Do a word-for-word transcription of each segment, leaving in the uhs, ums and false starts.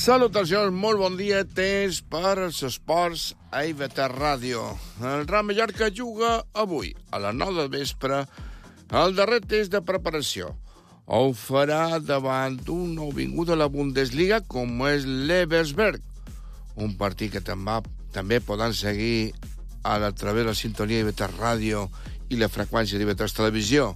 Salutacions, molt bon dia, temps per als esports a I V T Ràdio. El Real Mallorca juga avui, a les nou del vespre, el darrer test de preparació. Ho farà davant d'un nouvingut de la Bundesliga com és l'Ebersberg, un partit que també, també poden seguir a través de la sintonia I V T Ràdio i la freqüència d'I V tres Televisió.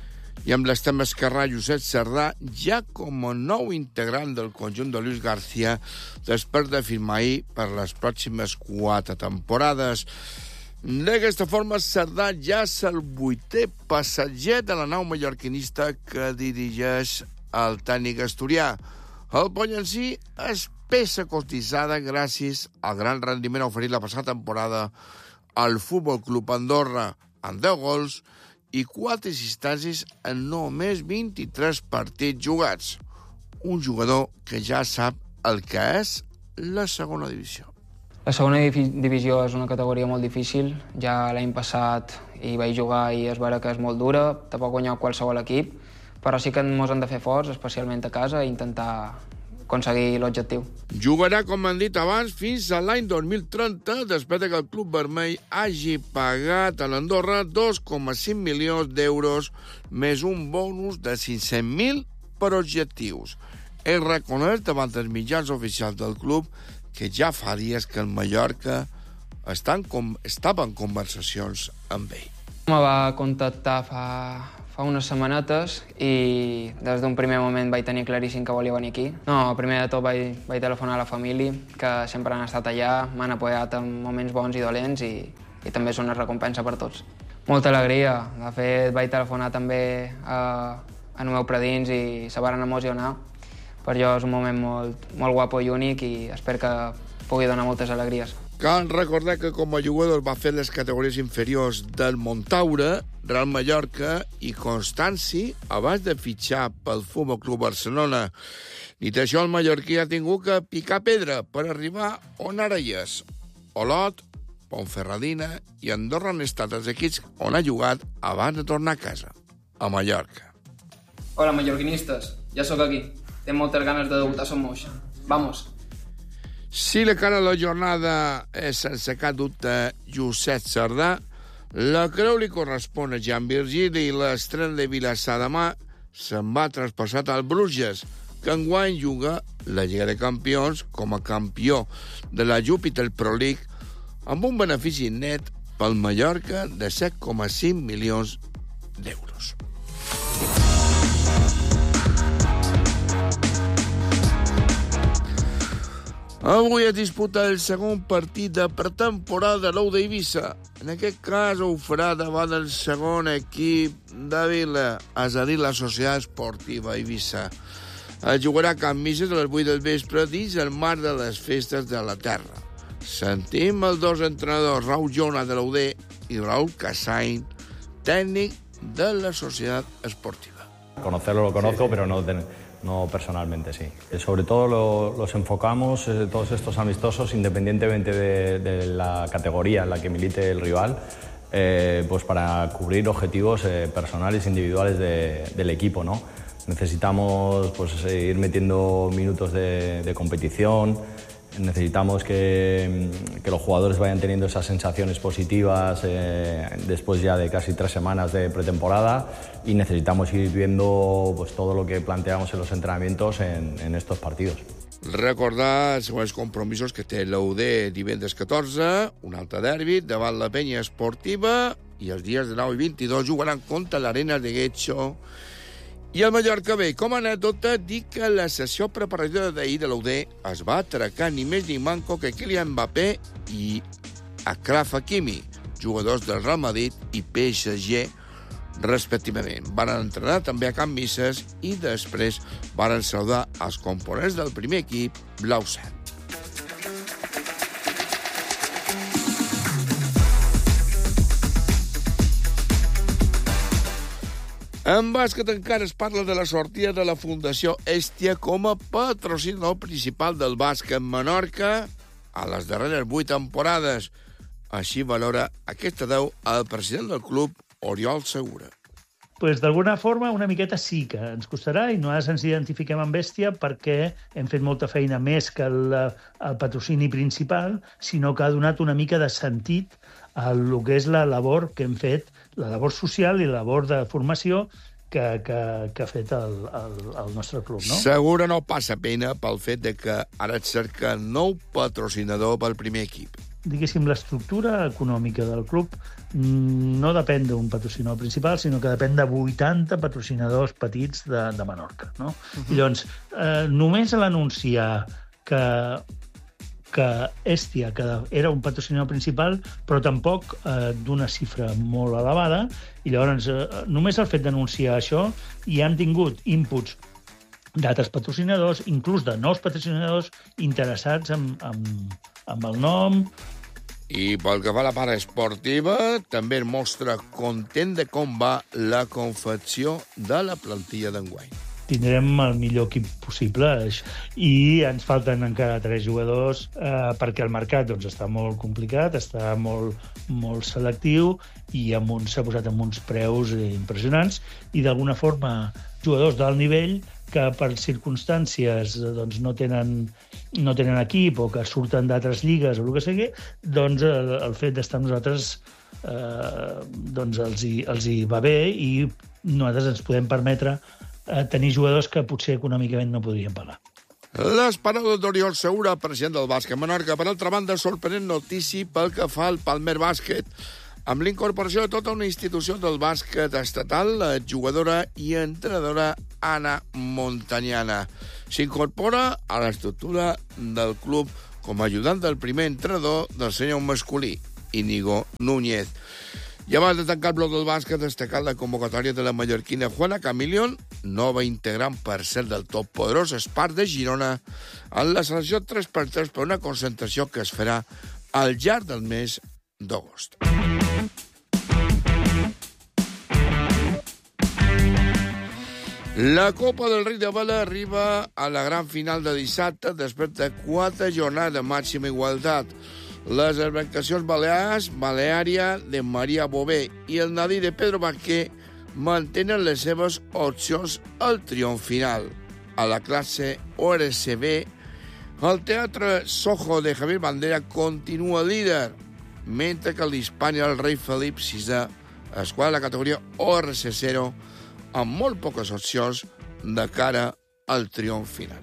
I amb l'extrem esquerrà Josep Cerdà, ja com a nou integrant del conjunt de Luis García, després de firmar ahir per les pròximes quatre temporades. D'aquesta forma, Cerdà ja és el vuitè passatger de la nau mallorquinista que dirigeix el tècnic asturià. El Pollencí és peça cotitzada gràcies al gran rendiment oferit la passada temporada al Futbol Club Andorra, amb deu gols i quatre assistències en només vint-i-tres partits jugats. Un jugador que ja sap el que és la segona divisió. La segona divisió és una categoria molt difícil. Ja l'any passat hi vaig jugar i es veure que és molt dura, te pot guanyar qualsevol equip, però sí que ens hem de fer forts, especialment a casa, i intentar aconseguir l'objectiu. Jugarà, com han dit abans, fins a l'any dos mil trenta, després que el Club Vermell hagi pagat a l'Andorra dos coma cinc milions d'euros més un bonus de cinc-cents mil per objectius. Ell reconeix davant els mitjans oficials del club que ja fa dies que el Mallorca estan com, estava en conversacions amb ell. Me va contactar fa, fa unes setmanetes i des d'un primer moment vaig tenir claríssim que volia venir aquí. No, primer de tot vaig, vaig telefonar a la família, que sempre han estat allà, m'han apoyat en moments bons i dolents i, i també és una recompensa per tots. Molta alegria. De fet, vaig telefonar també a, a meu predins i se varen emocionar. Per jo és un moment molt, molt guapo i únic i espero que pugui donar moltes alegries. Cal recordar que com a jugador va fer les categories inferiors del Montaure, Real Mallorca i Constanci abans de fitxar pel Futbol Club Barcelona. Dit això, el mallorquí ha tingut que picar pedra per arribar on ara hi és. Olot, Ponferradina i Andorra han estat els equips on ha jugat abans de tornar a casa, a Mallorca. Hola, mallorquinistes. Ja sóc aquí. Tenc moltes ganes de debutar a Moix. Vamos! Si la cara de la jornada és sense cap dubte Josep Cerdà, la creu li correspon a Jan Virgili i l'estrena de Vilassar de Mar se'n va traspassat al Bruges, que enguany juga la Lliga de Campions com a campió de la Júpiter Pro League amb un benefici net pel Mallorca de set coma cinc milions d'euros. Avui es disputa el segon partit de pretemporada de l'Ou d'Eivissa. En aquest cas ho farà davant el segon equip de Vila, és a dir, la Societat Esportiva Eivissa. Es jugarà a Can Misses a les vuit del vespre dins el marc de les festes de la terra. Sentim els dos entrenadors, Raúl Jona de l'O D i Raúl Casain, tècnic de la Societat Esportiva. Conocerlo lo conozco, sí, sí. pero no... Ten... No personalmente, sí. Sobre todo lo, los enfocamos, eh, todos estos amistosos, independientemente de, de la categoría en la que milite el rival, eh, pues para cubrir objetivos eh, personales e individuales de, del equipo, ¿no? Necesitamos pues, ir metiendo minutos de, de competición, necesitamos que, que los jugadores vayan teniendo esas sensaciones positivas eh, después ya de casi tres semanas de pretemporada y necesitamos ir viendo pues, todo lo que planteamos en los entrenamientos en, en estos partidos. Recordar els següents compromisos que té l'O D divendres catorze, un altre derbi davant la Penya Esportiva i els dies de nou i vint-i-dos jugaran contra l'Arena de Getxo i el Mallorca B. Com a anècdota, dic que la sessió preparativa d'ahir de l'O D es va atracar ni més ni manco que Kylian Mbappé i Achraf Hakimi, jugadors del Real Madrid i P S G, respectivament. Van entrenar també a Can Misses i després van saludar els components del primer equip blau cel. En bàsquet encara es parla de la sortida de la Fundació Hèstia com a patrocinador principal del bàsquet Menorca a les darreres vuit temporades. Així valora aquesta deu el president del club, Oriol Segura. pues, d'alguna forma, una miqueta sí que ens costarà i nosaltres ens identifiquem amb Bèstia perquè hem fet molta feina més que el, el patrocini principal, sinó que ha donat una mica de sentit a el que és la labor que hem fet, la labor social i la labor de formació que, que, que ha fet el, el, el nostre club, no? Segura no passa pena pel fet de que ara et cerca nou patrocinador pel primer equip. Diguéssim, l'estructura econòmica del club no depèn d'un patrocinador principal, sinó que depèn de vuitanta patrocinadors petits de, de Menorca, no? Uh-huh. I llavors, eh, només a l'anunciar que, que Hestia que era un patrocinador principal, però tampoc eh, d'una xifra molt elevada, i llavors eh, només el fet d'anunciar això ja han tingut inputs d'altres patrocinadors, inclús de nous patrocinadors interessats en, en, amb el nom. I pel que fa a la part esportiva, també es mostra content de com va la confecció de la plantilla d'enguany. Tindrem el millor equip possible i ens falten encara tres jugadors eh, perquè el mercat doncs, està molt complicat, està molt, molt selectiu i amb un, s'ha posat amb uns preus impressionants i d'alguna forma jugadors d'alt nivell que per circumstàncies doncs, no, tenen, no tenen equip o que surten d'altres lligues o el que sigui, doncs el, el fet d'estar amb nosaltres eh, doncs els, hi, els hi va bé i nosaltres ens podem permetre eh, tenir jugadors que potser econòmicament no podríem pagar. Les paraules d'Oriol Segura, president del Bàsquet Menorca. Per altra banda, sorprenent notícia pel que fa al Palmer Bàsquet. Amb l'incorporació de tota una institució del bàsquet estatal, la jugadora i entrenadora Anna Montañana s'incorpora a l'estructura del club com a ajudant del primer entrenador del senyor masculí, Íñigo Núñez. I abans de tancar el bloc del bàsquet, destacar la convocatòria de la mallorquina Juana Camilion, nova integrant per ser del top poderós Espart de Girona, en la selecció tres per tres per una concentració que es farà al llarg del mes d'agost. La Copa del Rei de Vela arriba a la gran final de dissabte després de quatre jornades de màxima igualtat. Les embarcacions balears, Baleària de Maria Bové i el Nadí de Pedro Banquer mantenen les seves opcions al triomf final. A la classe O R C B, el Teatre Soho de Javier Bandera continua líder, mentre que l'Hispània el rei Felip sisè es quadra la categoria O R C zero amb molt poques opcions de cara al triomf final.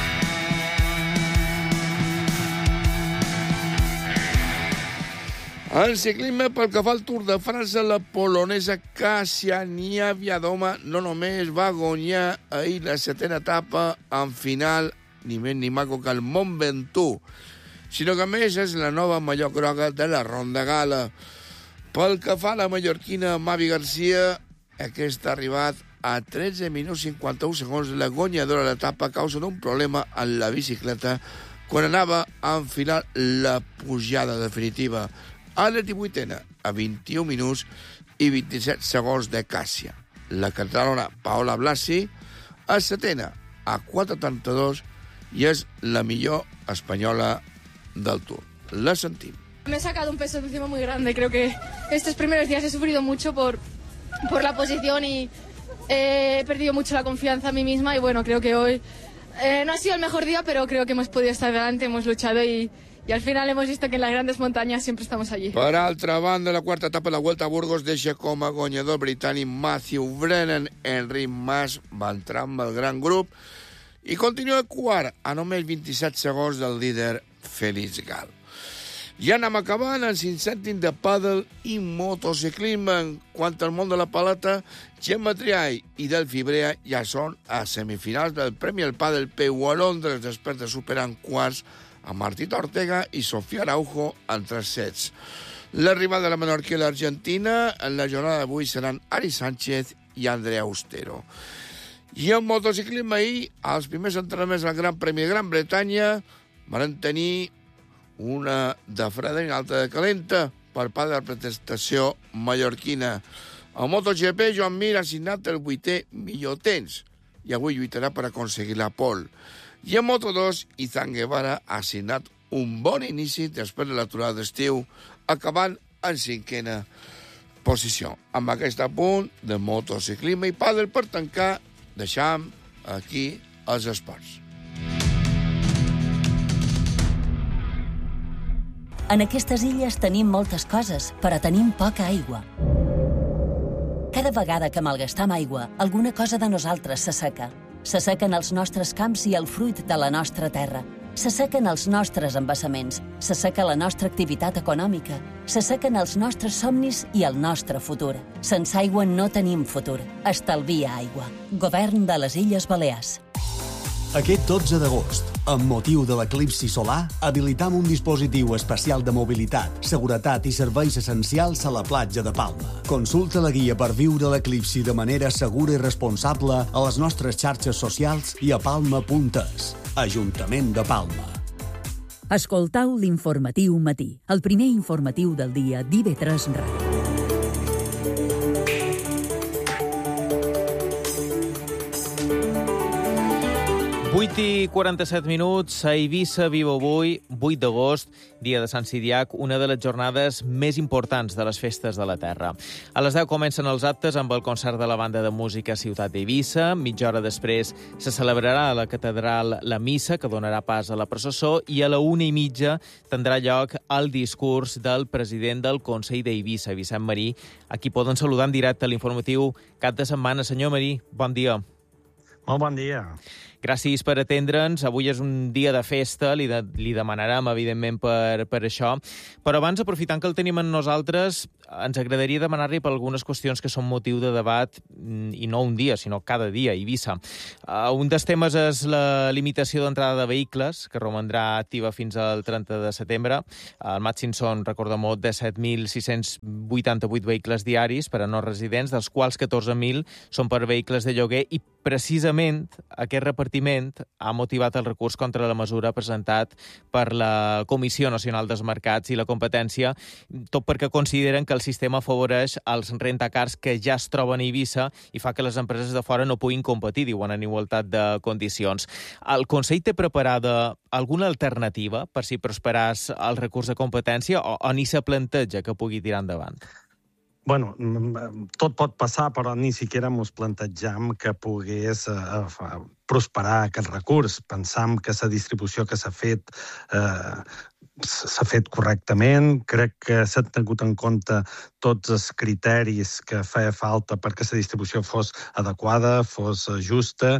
En ciclisme, pel que fa al Tour de França, la polonesa Kasia Niewiadoma no només va guanyar ahir la setena etapa en final, ni més ni maco que el Mont Ventoux, sinó que a més és la nova mallor groga de la Ronda Gala. Pel que fa a la mallorquina Mavi Garcia, aquesta ha arribat a tretze minuts cinquanta-u segons la guanyadora de l'etapa a causa d'un problema en la bicicleta quan anava a enfilar la pujada definitiva. A la divuitena, a vint-i-un minuts i vint-i-set segons de Càssia. La catalana Paola Blasi, a setena, a quatre trenta-dos, i és la millor espanyola del Tour. La sentim. Me he sacado un peso de encima muy grande. Creo que estos primeros días he sufrido mucho por, por la posición y he perdido mucho la confianza en mí misma. Y bueno, creo que hoy eh, no ha sido el mejor día, pero creo que hemos podido estar delante, hemos luchado y, y al final hemos visto que en las grandes montañas siempre estamos allí. Per altra banda, la quarta etapa de la Vuelta a Burgos deixa com a guanyador britànic Matthew Brennan. Enric Mas va entrar amb el gran grup i continua quart a només vint-i-set segons del líder Félix Gal. Ja anem acabant en cinc cèntims de pàdel i motociclisme. En quant al món de la paleta, Gemma Triay i Delphi Brea ja són a semifinals del Premi al Pàdel P u a Londres després de superar en quarts a Martita Ortega i Sofía Araujo en tres sets. La rival de la Menorca i l'Argentina en la jornada d'avui seran Ari Sánchez i Andrea Austero. I en motociclisme ahir, els primers entrenaments al Gran Premi de Gran Bretanya van tenir una de freda i una altra de calenta per part de la protestació mallorquina. El MotoGP, Joan Mir ha assignat el vuitè millor temps i avui lluitarà per aconseguir la pole. I en Moto dos, Izan Guevara ha assignat un bon inici després de l'aturada d'estiu, acabant en cinquena exposició. Amb aquest punt de motociclisme i pàdel per tancar, deixam aquí els esports. En aquestes illes tenim moltes coses, però tenim poca aigua. Cada vegada que malgastam aigua, alguna cosa de nosaltres s'asseca. S'assequen els nostres camps i el fruit de la nostra terra. S'assequen els nostres embassaments, s'asseca la nostra activitat econòmica, s'assequen els nostres somnis i el nostre futur. Sense aigua no tenim futur. Estalvia aigua. Govern de les Illes Balears. Aquest dotze d'agost, amb motiu de l'eclipsi solar, habilitam un dispositiu especial de mobilitat, seguretat i serveis essencials a la platja de Palma. Consulta la guia per viure l'eclipsi de manera segura i responsable a les nostres xarxes socials i a palma punt es. Ajuntament de Palma. Escoltau l'informatiu matí, el primer informatiu del dia d'I V tres Ràdio. vuit i quaranta-set minuts, a Eivissa viu avui, vuit d'agost, dia de Sant Cidiac, una de les jornades més importants de les festes de la Terra. A les deu comencen els actes amb el concert de la banda de música Ciutat d'Eivissa. Mitja hora després se celebrarà a la catedral la missa, que donarà pas a la processó, i a la una i mitja tindrà lloc el discurs del president del Consell d'Eivissa, Vicent Marí, a qui poden saludar en directe a l'informatiu cap de setmana. Senyor Marí, bon dia. Molt bon dia. Gràcies per atendre'ns. Avui és un dia de festa, li, de, li demanarem, evidentment, per, per això. Però abans, aprofitant que el tenim en nosaltres, ens agradaria demanar-li per algunes qüestions que són motiu de debat, i no un dia, sinó cada dia, a Eivissa. Uh, un dels temes és la limitació d'entrada de vehicles, que romandrà activa fins al trenta de setembre. El màxim són, recordem-ho, disset mil sis-cents vuitanta-vuit vehicles diaris per a no residents, dels quals catorze mil són per vehicles de lloguer, i precisament aquest repartiment ha motivat el recurs contra la mesura presentat per la Comissió Nacional dels Mercats i la Competència, tot perquè consideren que el sistema afavoreix els rentacars que ja es troben a Eivissa i fa que les empreses de fora no puguin competir, diuen, en igualtat de condicions. El Consell té preparada alguna alternativa per si prosperàs el recurs de competència o, o ni se planteja que pugui tirar endavant? Bueno, tot pot passar, però ni siquiera mos plantejam que pogués eh, prosperar aquest recurs. Pensam que la distribució que s'ha fet eh, s'ha fet correctament. Crec que s'han tingut en compte tots els criteris que feia falta perquè la distribució fos adequada, fos justa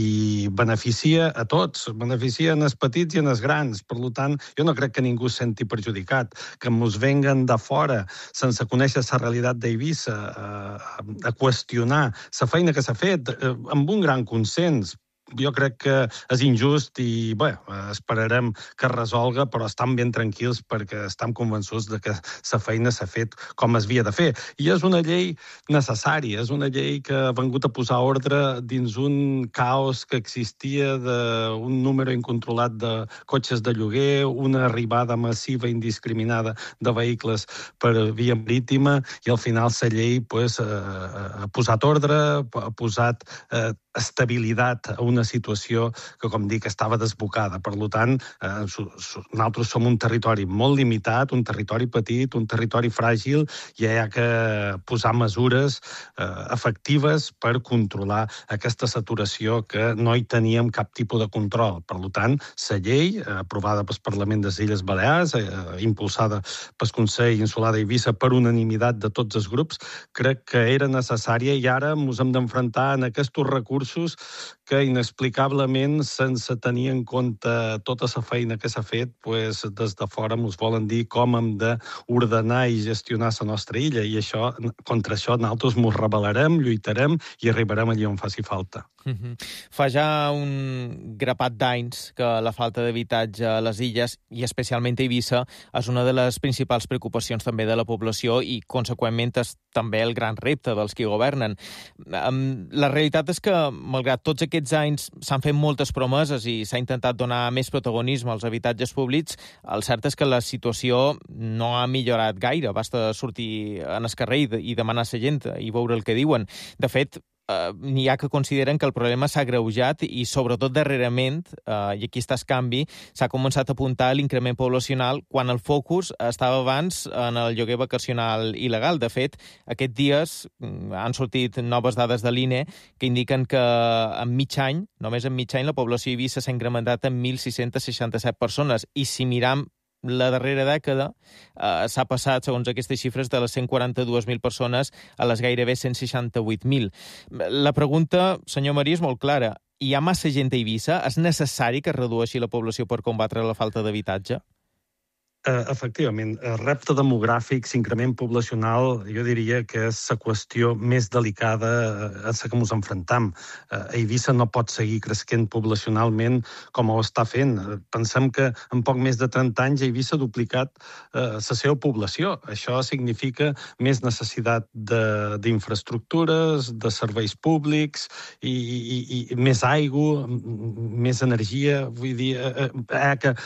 i beneficia a tots. Beneficia en els petits i en els grans. Per tant, jo no crec que ningú es senti perjudicat. Que ens venguen de fora sense conèixer la realitat d'Eivissa a, a qüestionar la feina que s'ha fet amb un gran consens. Jo crec que és injust i bé, esperarem que es resolga, però estan ben tranquils perquè estem convençuts de que la feina s'ha fet com es havia de fer. I és una llei necessària, és una llei que ha vingut a posar ordre dins un caos que existia d'un número incontrolat de cotxes de lloguer, una arribada massiva indiscriminada de vehicles per via marítima, i al final la llei pues, ha posat ordre, ha posat eh, estabilitat a una situació que, com dic, estava desbocada. Per tant, eh, nosaltres som un territori molt limitat, un territori petit, un territori fràgil, i hi ha que posar mesures eh, efectives per controlar aquesta saturació que no hi teníem cap tipus de control. Per tant, la llei, eh, aprovada pel Parlament de les Illes Balears, eh, impulsada pel Consell Insular d'Eivissa per unanimitat de tots els grups, crec que era necessària, i ara ens hem d'enfrontar en aquests recursos que inexplicablement, sense tenir en compte tota la feina que s'ha fet, pues, des de fora ens volen dir com hem d'ordenar i gestionar la nostra illa, i això, contra això nosaltres ens rebel·larem, lluitarem i arribarem allí on faci falta. Mm-hmm. Fa ja un grapat d'anys que la falta d'habitatge a les illes, i especialment a Eivissa, és una de les principals preocupacions també de la població i, conseqüentment, és també el gran repte dels qui governen. La realitat és que, malgrat tots aquests anys, s'han fet moltes promeses i s'ha intentat donar més protagonisme als habitatges públics, el cert és que la situació no ha millorat gaire. Basta sortir en el carrer i demanar a la gent i veure el que diuen. De fet, eh, n'hi ha que consideren que el problema s'ha agreujat i, sobretot darrerament, eh, i aquí està el canvi, s'ha començat a apuntar a l'increment poblacional quan el focus estava abans en el lloguer vacacional il·legal. De fet, aquests dies han sortit noves dades de l'I N E que indiquen que en mig any, només en mig any, la població a Eivissa s'ha incrementat en mil sis-cents seixanta-set persones. I si miram la darrera dècada, eh, s'ha passat, segons aquestes xifres, de les cent quaranta-dues mil persones a les gairebé cent seixanta-vuit mil. La pregunta, senyor Marí, és molt clara. Hi ha massa gent a Eivissa? És necessari que es redueixi la població per combatre la falta d'habitatge? Uh, efectivament, el repte demogràfic, l'increment poblacional, jo diria que és la qüestió més delicada a la que ens enfrontam. Uh, Eivissa no pot seguir creixent poblacionalment com ho està fent. Uh, pensem que en poc més de trenta anys Eivissa ha duplicat uh, la seva població. Això significa més necessitat d'infraestructures, de, de serveis públics, i, i, i més aigua, més energia. Vull dir, uh, hi ha que...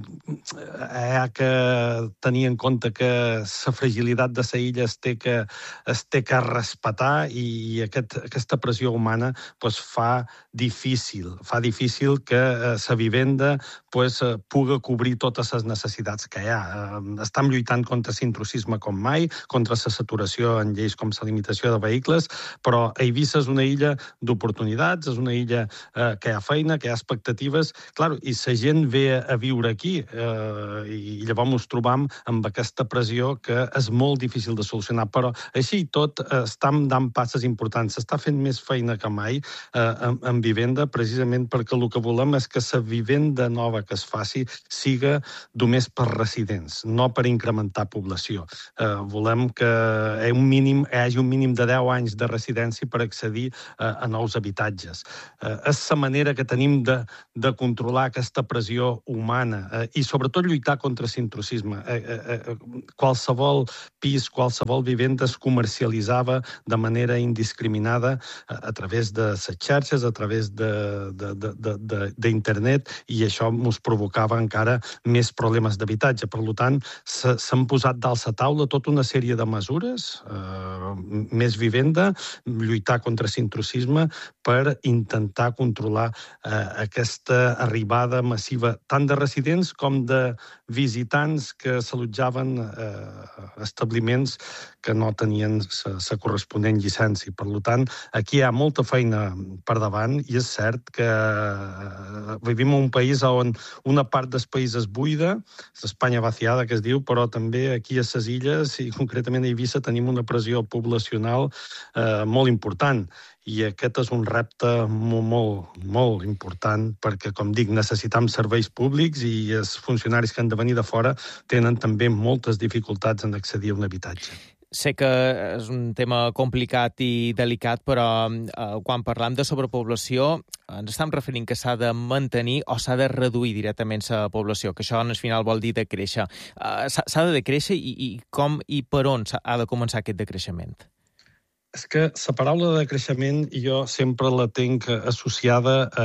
Hi ha que que tenir en compte que la fragilitat de la illa es té que, es té que respetar i aquest, aquesta pressió humana pues, fa difícil, fa difícil que la eh, vivenda pues, eh, pugui cobrir totes les necessitats que hi ha. Eh, estem lluitant contra l'intrusisme com mai, contra la saturació en lleis com la limitació de vehicles, però Eivissa és una illa d'oportunitats, és una illa eh, que hi ha feina, que hi ha expectatives, clar, i la gent ve a viure aquí eh, i llavors ens trobam amb aquesta pressió que és molt difícil de solucionar, però així i tot eh, estem dant passes importants. S'està fent més feina que mai eh, en, en vivenda, precisament perquè el que volem és que la vivenda nova que es faci siga només per residents, no per incrementar població. Eh, volem que hi hagi, un mínim, hi hagi un mínim de deu anys de residència per accedir eh, a nous habitatges. Eh, és la manera que tenim de, de controlar aquesta pressió humana eh, i sobretot lluitar contra l'intrusisme. Eh, eh, eh, qualsevol pis, qualsevol vivenda es comercialitzava de manera indiscriminada a, a través de les xarxes, a través d'internet, i això ens provocava encara més problemes d'habitatge. Per tant, s'han posat dalt la taula tota una sèrie de mesures, eh, més vivenda, lluitar contra l'intrusisme per intentar controlar eh, aquesta arribada massiva tant de residents com de visitants que s'allotjaven a eh, establiments que no tenien la corresponent llicència. Per tant, aquí hi ha molta feina per davant i és cert que vivim en un país on una part del país és buida, l'Espanya vaciada, que es diu, però també aquí a les illes, i concretament a Eivissa, tenim una pressió poblacional eh, molt important. I aquest és un repte molt, molt, molt important perquè, com dic, necessitem serveis públics i els funcionaris que han de venir de fora tenen també moltes dificultats en accedir a un habitatge. Sé que és un tema complicat i delicat, però eh, quan parlam de sobrepoblació ens estem referint que s'ha de mantenir o s'ha de reduir directament la població, que això al final vol dir decréixer. Eh, s'ha de decréixer i, i com i per on ha de començar aquest decreixement? És que la paraula de creixement jo sempre la tinc associada a,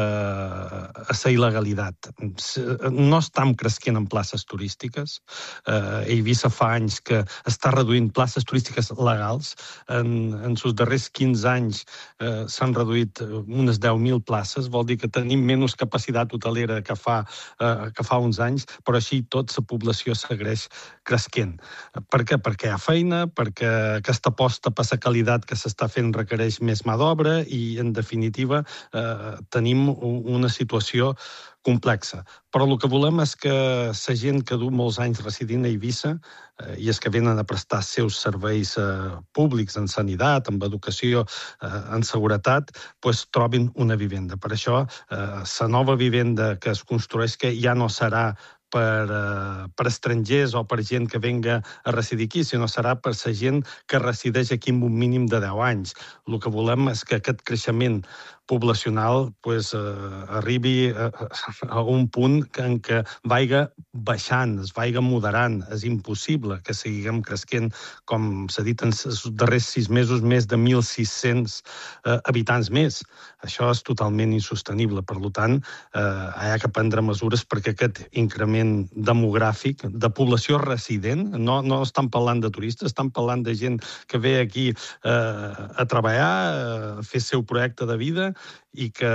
a la il·legalitat. No estem creixent en places turístiques. Uh, Eivissa fa anys que està reduint places turístiques legals. En, en els darrers quinze anys uh, s'han reduït unes deu mil places. Vol dir que tenim menys capacitat hotelera que fa, uh, que fa uns anys, però així tot la població segueix creixent. Per què? Perquè hi ha feina, perquè aquesta aposta per la qualitat que s'està fent requereix més mà d'obra i, en definitiva, eh, tenim una situació complexa. Però el que volem és que la gent que du molts anys residint a Eivissa eh, i és que venen a prestar seus serveis eh, públics en sanitat, en educació, eh, en seguretat, pues, trobin una vivenda. Per això, eh, la nova vivenda que es construeix que ja no serà Per, uh, per estrangers o per gent que venga a residir aquí, sinó serà per la gent que resideix aquí amb un mínim de deu anys. El que volem és que aquest creixement poblacional pues, eh, arribi a, a un punt en què vaiga baixant, es vaiga moderant. És impossible que seguiguem creixent, com s'ha dit en els darrers sis mesos, més de mil sis-cents eh, habitants més. Això és totalment insostenible. Per tant, eh, hi ha que prendre mesures perquè aquest increment demogràfic de població resident, no, no estan parlant de turistes, estan parlant de gent que ve aquí eh, a treballar, a fer el seu projecte de vida i que,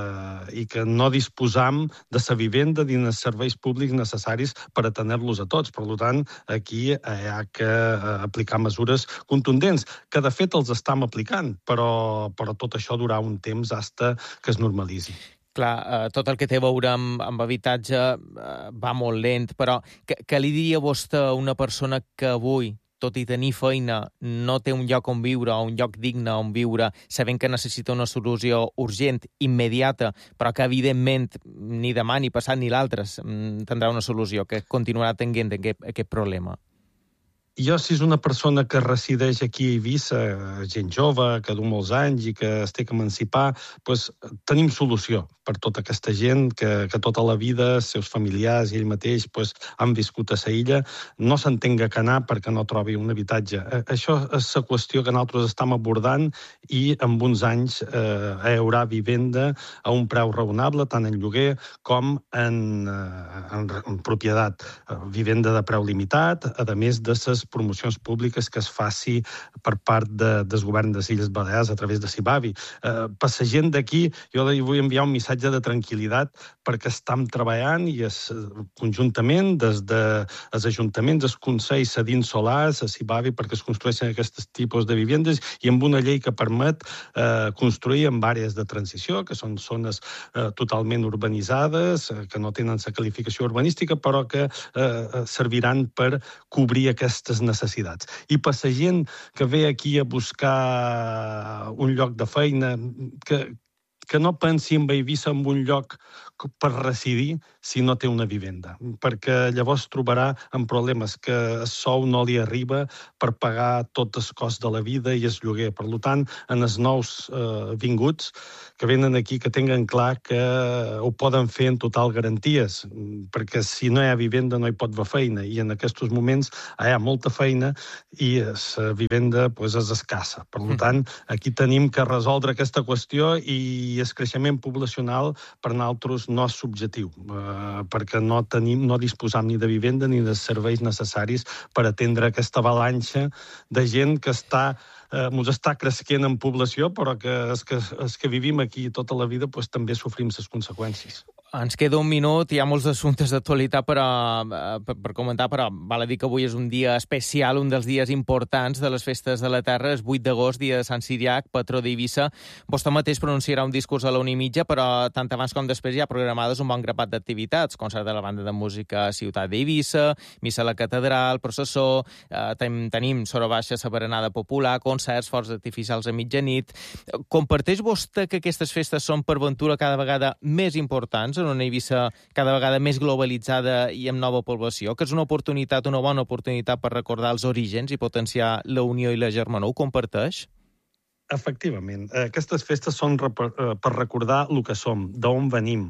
i que no disposam de la vivenda ni dels serveis públics necessaris per a tenir-los a tots. Per tant, aquí hi ha que aplicar mesures contundents, que de fet els estem aplicant, però, però tot això durarà un temps hasta que es normalitzi. Clar, eh, tot el que té a veure amb, amb habitatge eh, va molt lent, però què, què li diria vostè a una persona que avui, tot i tenir feina, no té un lloc on viure o un lloc digne on viure, sabent que necessita una solució urgent, immediata, però que, evidentment, ni demà, ni passat, ni l'altre tindrà una solució, que continuarà tenint aquest, aquest problema? Jo, si és una persona que resideix aquí a Eivissa, gent jove, que du molts anys i que es té que emancipar, doncs tenim solució per tota aquesta gent que, que tota la vida, els seus familiars i ell mateix doncs, han viscut a la illa. No s'entenga que anar perquè no trobi un habitatge. Això és la qüestió que nosaltres estem abordant i en uns anys eh, hi haurà vivenda a un preu raonable, tant en lloguer com en, en, en propietat. Vivenda de preu limitat, a més de les promocions públiques que es faci per part de, del govern de les Illes Balears a través de Cibavi. Eh, per la gent d'aquí, jo li vull enviar un missatge de tranquil·litat perquè estem treballant i es, conjuntament des dels de, ajuntaments, els consells cedint solars a Cibavi perquè es construeixen aquests tipus de vivendes i amb una llei que permet eh, construir en àrees de transició, que són zones eh, totalment urbanitzades, eh, que no tenen la qualificació urbanística, però que eh, serviran per cobrir aquestes necessitats. I per la gent que ve aquí a buscar un lloc de feina, que, que no pensi en Eivissa en un lloc per residir si no té una vivenda, perquè llavors trobarà en problemes que el sou no li arriba per pagar tot el cost de la vida i el lloguer. Per tant, en els nous eh, vinguts que venen aquí que tinguen clar que ho poden fer en total garanties, perquè si no hi ha vivenda no hi pot haver feina, i en aquests moments hi ha molta feina i la vivenda pues, és escassa. Per tant, aquí tenim que resoldre aquesta qüestió i el creixement poblacional per nosaltres no és subjectiu, eh, perquè no tenim, no disposam ni de vivenda ni de serveis necessaris per atendre aquesta avalanxa de gent que està eh, ens està creixent en població, però que els que, els que vivim aquí tota la vida pues, també sofrim les conseqüències. Ens queda un minut, hi ha molts assumptes d'actualitat per, per, per comentar, però val a dir que avui és un dia especial, un dels dies importants de les festes de la Terra, és vuit d'agost, dia de Sant Ciriac, patró d'Eivissa. Vostè mateix pronunciarà un discurs a la una i mitja, però tant abans com després hi ha programades un bon grapat d'activitats, concert de la banda de música Ciutat d'Eivissa, missa a la catedral, processó, eh, ten, tenim Sora Baixa, la berenada popular, concerts, focs artificials a mitjanit. Comparteix vostè que aquestes festes són per ventura cada vegada més importants, en una Eivissa cada vegada més globalitzada i amb nova població, que és una oportunitat, una bona oportunitat per recordar els orígens i potenciar la unió i la germanor? Ho comparteix? Efectivament. Aquestes festes són per recordar el que som, d'on venim,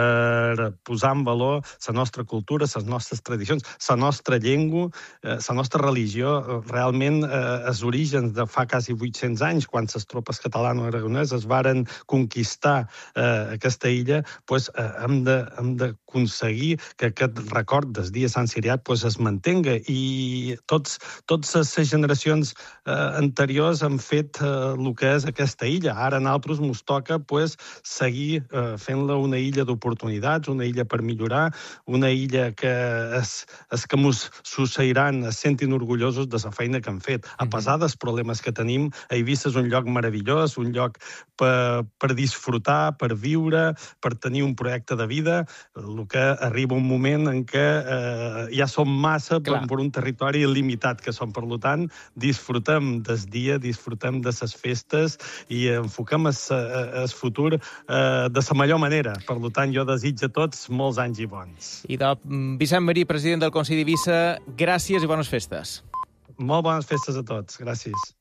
per posar en valor la nostra cultura, les nostres tradicions, la nostra llengua, la nostra religió. Realment, els orígens de fa quasi vuit-cents anys, quan les tropes catalano-aragoneses varen conquistar aquesta illa, doncs hem d'aconseguir que aquest record del dia Sant Ciriac es mantenga. I tots, totes les generacions anteriors han fet el que és aquesta illa. Ara a nosaltres ens toca pues, seguir eh, fent-la una illa d'oportunitats, una illa per millorar, una illa que els que ens succeiran es sentin orgullosos de la feina que han fet. A pesar dels problemes que tenim, Eivissa és un lloc meravellós, un lloc per, per disfrutar, per viure, per tenir un projecte de vida, el que arriba un moment en què eh, ja som massa per, per un territori il·limitat que som. Per tant, disfrutem del dia, disfrutem de les festes i enfoquem el futur eh, de la millor manera. Per tant, jo desitjo a tots molts anys i bons. I de Vicent Marí, president del Consell d'Eivissa, gràcies i bones festes. Molt bones festes a tots. Gràcies.